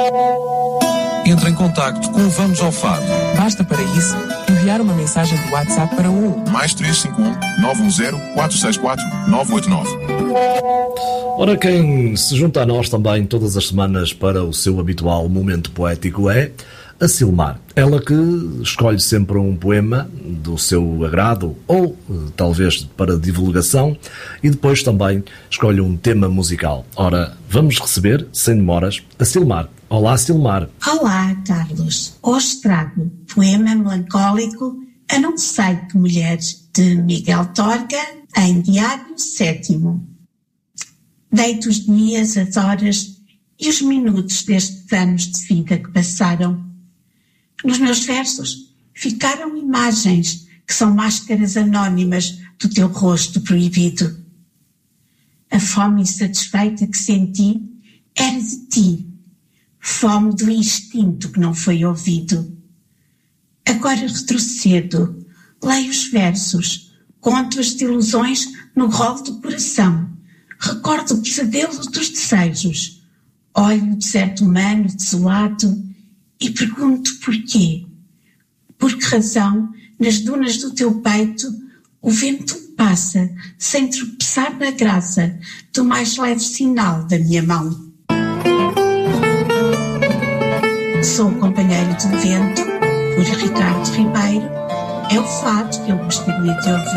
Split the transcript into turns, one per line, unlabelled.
Entre em contacto com o Vamos ao Fado.
Basta para isso enviar uma mensagem de WhatsApp para o
+351 910 464 989.
Ora, quem se junta a nós também todas as semanas para o seu habitual momento poético é a Silmar. Ela que escolhe sempre um poema do seu agrado ou talvez para divulgação e depois também escolhe um tema musical. Ora, vamos receber, sem demoras, a Silmar. Olá, Silmar.
Olá, Carlos. Hoje trago poema melancólico A Não Sei Que Mulher, de Miguel Torga, em Diário 7º. Deito os dias, as horas e os minutos destes anos de vida que passaram. Nos meus versos ficaram imagens que são máscaras anónimas do teu rosto proibido. A fome insatisfeita que senti era de ti, fome do instinto que não foi ouvido. Agora retrocedo, leio os versos, conto as desilusões no rolo do coração, recordo o pesadelo dos desejos, olho o deserto humano desolado e pergunto porquê. Por que razão, nas dunas do teu peito, o vento passa sem tropeçar na graça do mais leve sinal da minha mão. Sou o companheiro do vento, por Ricardo Ribeiro, é o fado que eu gostaria de ouvir.